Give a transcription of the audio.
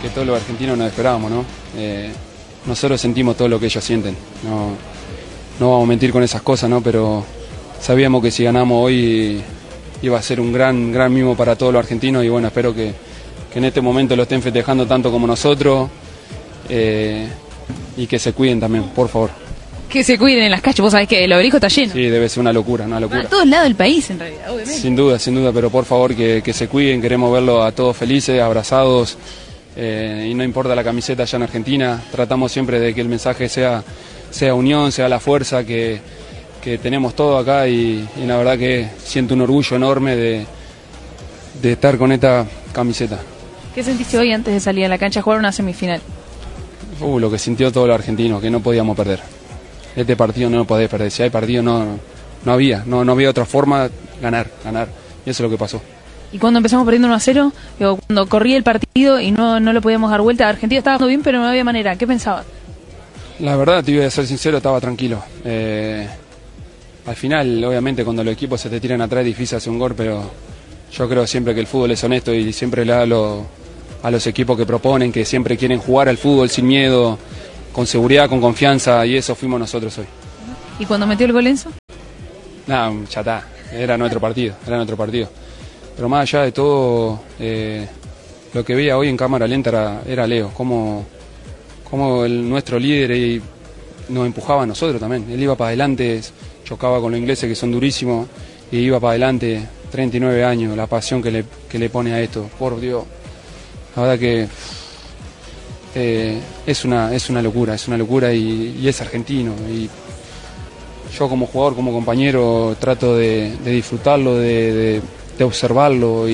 todos los argentinos nos esperábamos, ¿no? Nosotros sentimos todo lo que ellos sienten, no vamos a mentir con esas cosas, ¿no? Pero sabíamos que si ganamos hoy iba a ser un gran mimo para todos los argentinos y bueno, espero que en este momento lo estén festejando tanto como nosotros y que se cuiden también, por favor. Que se cuiden en las calles, vos sabés que el Obelisco está lleno. Sí, debe ser una locura, una locura. A todos lados del país, en realidad, obviamente. Sin duda, pero por favor que se cuiden, queremos verlos a todos felices, abrazados, y no importa la camiseta allá en Argentina, tratamos siempre de que el mensaje sea unión, sea la fuerza que tenemos todo acá y la verdad que siento un orgullo enorme de estar con esta camiseta. ¿Qué sentiste hoy antes de salir a la cancha a jugar una semifinal? Lo que sintió todo el argentino, que no podíamos perder. Este partido no lo podés perder, si hay partido no había otra forma, ganar, y eso es lo que pasó. Y cuando empezamos perdiendo 1-0, cuando corría el partido y no lo podíamos dar vuelta, Argentina estaba jugando bien pero no había manera, ¿qué pensabas? La verdad, te voy a ser sincero, estaba tranquilo. Al final, obviamente, cuando los equipos se te tiran atrás es difícil hacer un gol, pero yo creo siempre que el fútbol es honesto y siempre le da a los equipos que proponen, que siempre quieren jugar al fútbol sin miedo, con seguridad, con confianza, y eso fuimos nosotros hoy. ¿Y cuando metió el gol Enzo? Nada, ya está, era nuestro partido. Pero más allá de todo, lo que veía hoy en cámara lenta era Leo, como nuestro líder nos empujaba a nosotros también. Él iba para adelante, chocaba con los ingleses que son durísimos, y iba para adelante, 39 años, la pasión que le pone a esto, por Dios. La verdad que es una locura y es argentino. Y yo como jugador, como compañero, trato de disfrutarlo, de observarlo.